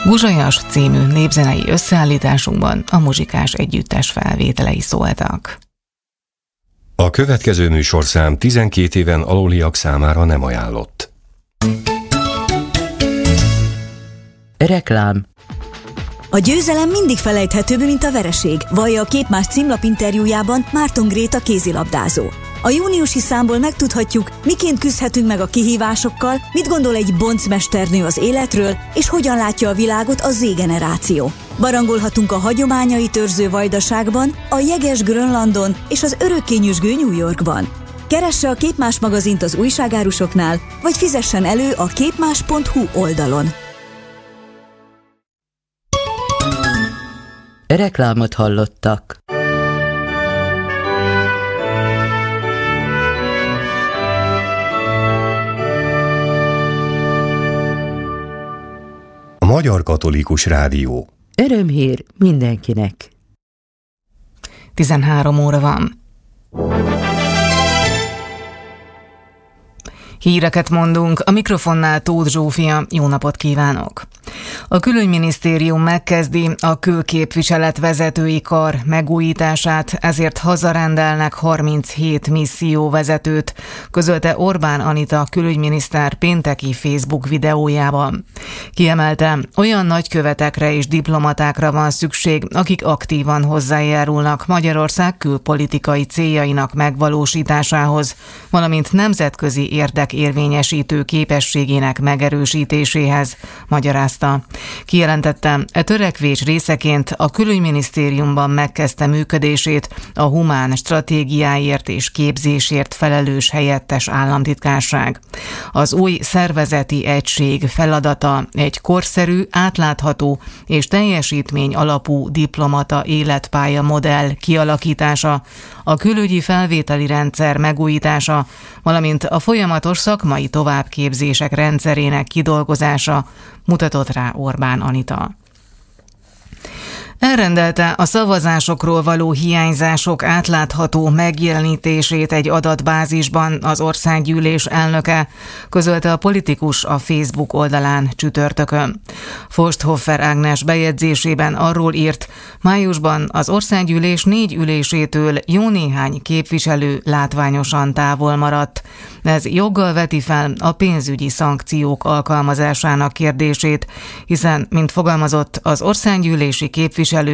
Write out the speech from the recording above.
Buzsajas című népzenei összeállításunkban a muzsikás együttes felvételei szóltak. A következő műsorszám 12 éven aluliak számára nem ajánlott. Reklám. A győzelem mindig felejthetőbb, mint a vereség, vallja a Képmás címlap interjújában Márton Gréta kézilabdázó. A júniusi számból megtudhatjuk, miként küzdhetünk meg a kihívásokkal, mit gondol egy boncmesternő az életről, és hogyan látja a világot a Z-generáció. Barangolhatunk a hagyományait őrző Vajdaságban, a jeges Grönlandon és az örökké nyüzsgő New Yorkban. Keresse a Képmás magazint az újságárusoknál, vagy fizessen elő a képmás.hu oldalon. Reklámot hallottak. A Magyar Katolikus Rádió. Örömhír mindenkinek. 13 óra van. Híreket mondunk, a mikrofonnál Tóth Zsófia, jó napot kívánok! A Külügyminisztérium megkezdi a külképviselet vezetői kar megújítását, ezért hazarendelnek 37 misszióvezetőt, közölte Orbán Anita külügyminiszter pénteki Facebook videójában. Kiemelte, olyan nagykövetekre és diplomatákra van szükség, akik aktívan hozzájárulnak Magyarország külpolitikai céljainak megvalósításához, valamint nemzetközi érdekérvényesítő képességének megerősítéséhez, magyarázta. Kijelentette, e törekvés részeként a Külügyminisztériumban megkezdte működését a humán stratégiáért és képzésért felelős helyettes államtitkárság. Az új szervezeti egység feladata egy korszerű, átlátható és teljesítmény alapú diplomata életpálya modell kialakítása, a külügyi felvételi rendszer megújítása, valamint a folyamatos szakmai továbbképzések rendszerének kidolgozása, mutatott rá Orbán Anita. Elrendelte a szavazásokról való hiányzások átlátható megjelenítését egy adatbázisban az országgyűlés elnöke, közölte a politikus a Facebook oldalán csütörtökön. Forsthoffer Ágnes bejegyzésében arról írt, májusban az országgyűlés 4 ülésétől jó néhány képviselő látványosan távol maradt. Ez joggal veti fel a pénzügyi szankciók alkalmazásának kérdését, hiszen, mint fogalmazott, az országgyűlési képviselő